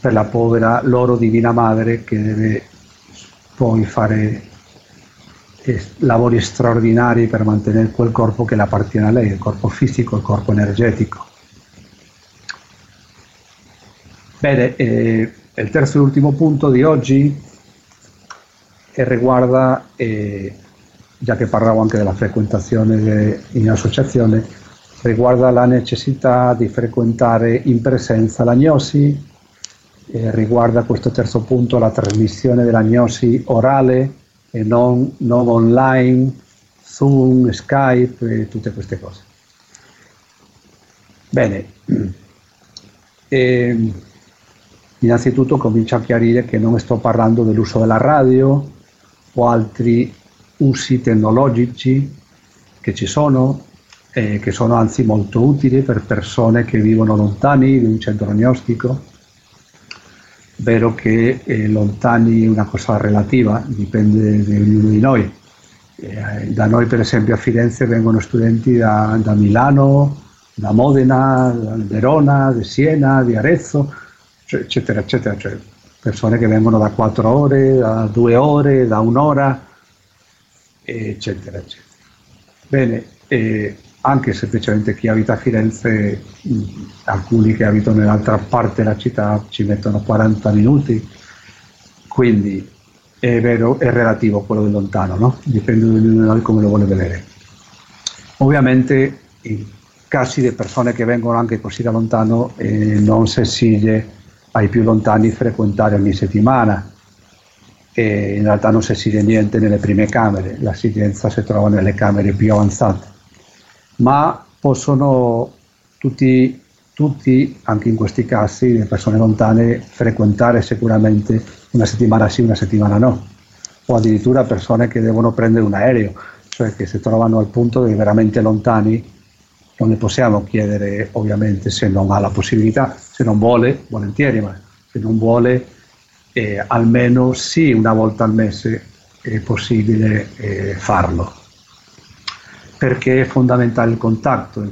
per la povera loro Divina Madre, che deve poi fare lavori straordinari per mantenere quel corpo che le appartiene a lei, il corpo fisico, il corpo energetico. Bene, il terzo e ultimo punto di oggi riguarda, già che parlavo anche della frequentazione in associazione, riguarda la necessità di frequentare in presenza la gnosi, riguarda questo terzo punto la trasmissione della gnosi orale e non online, Zoom, Skype e tutte queste cose. Bene, innanzitutto comincio a chiarire che non sto parlando dell'uso della radio o altri usi tecnologici che ci sono, che sono anzi molto utili per persone che vivono lontani di un centro gnostico. Vero che lontani è una cosa relativa, dipende da ognuno di noi. Da noi per esempio a Firenze vengono studenti da Milano, da Modena, da Verona, di Siena, di Arezzo, eccetera, eccetera, cioè persone che vengono da 4 ore, da 2 ore, da 1 ora, eccetera, eccetera. Bene, anche semplicemente chi abita a Firenze, alcuni che abitano nell'altra parte della città ci mettono 40 minuti, quindi è vero, è relativo quello del lontano, no? Dipende da ognuno di noi come lo vuole vedere. Ovviamente in casi di persone che vengono anche così da lontano non si esige ai più lontani frequentare ogni settimana, in realtà non si esige niente nelle prime camere, l'assistenza si trova nelle camere più avanzate, ma possono tutti, anche in questi casi, le persone lontane, frequentare sicuramente una settimana sì, una settimana no, o addirittura persone che devono prendere un aereo, cioè che si trovano al punto di veramente lontani. Non le possiamo chiedere, ovviamente, se non ha la possibilità, se non vuole, volentieri, ma se non vuole, almeno sì, una volta al mese è possibile farlo. Perché è fondamentale il contatto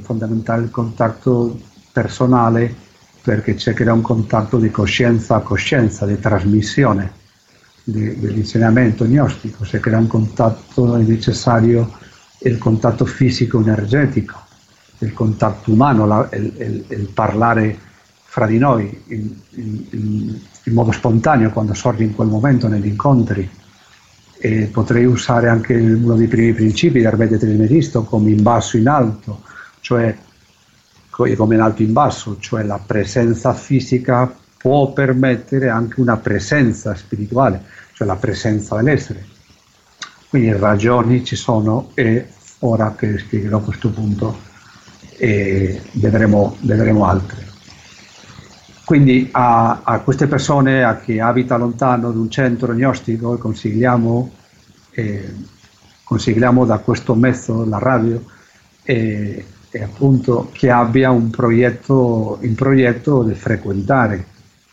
personale, perché c'è che era un contatto di coscienza a coscienza, di trasmissione dell'insegnamento gnostico, se crea un contatto necessario, il contatto fisico-energetico, il contatto umano, il parlare fra di noi in modo spontaneo quando sorge in quel momento negli incontri. E potrei usare anche uno dei primi principi del Vedete Trismegisto come in basso in alto, cioè come in alto in basso, cioè la presenza fisica può permettere anche una presenza spirituale, cioè la presenza dell'essere. Quindi ragioni ci sono e ora che spiegherò questo punto vedremo altre. Quindi a queste persone, a chi abita lontano da un centro gnostico, consigliamo da questo mezzo, la radio, appunto che abbia un progetto di frequentare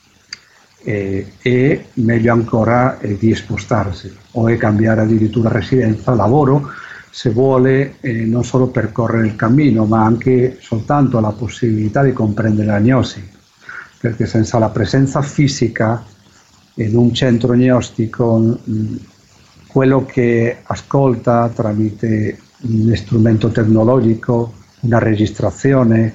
e meglio ancora di spostarsi o cambiare addirittura residenza, lavoro, se vuole non solo percorrere il cammino, ma anche soltanto la possibilità di comprendere la gnosi. Perché senza la presenza fisica in un centro gnostico, quello che ascolta tramite un strumento tecnologico, una registrazione,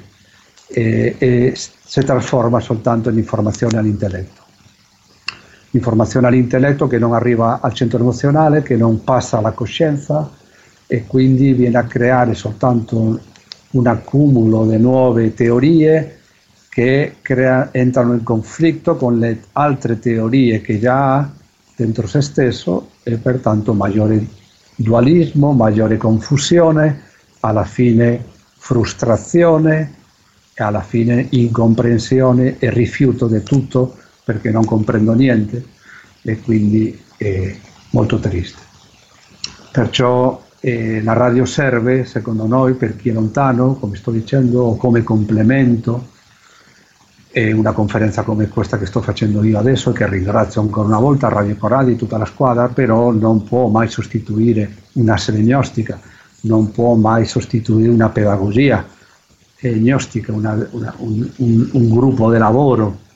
si trasforma soltanto in informazione all'intelletto. Informazione all'intelletto che non arriva al centro emozionale, che non passa alla coscienza e quindi viene a creare soltanto un accumulo di nuove teorie che entrano in conflitto con le altre teorie che già ha dentro se stesso e pertanto maggiore dualismo, maggiore confusione, alla fine frustrazione e alla fine incomprensione e rifiuto di tutto perché non comprendo niente e quindi è molto triste. Perciò la radio serve, secondo noi, per chi è lontano, come sto dicendo, o come complemento. E una conferenza come questa che sto facendo io adesso, che ringrazio ancora una volta Radio Corradi e tutta la squadra, però non può mai sostituire una sede gnostica, non può mai sostituire una pedagogia gnostica, un gruppo di lavoro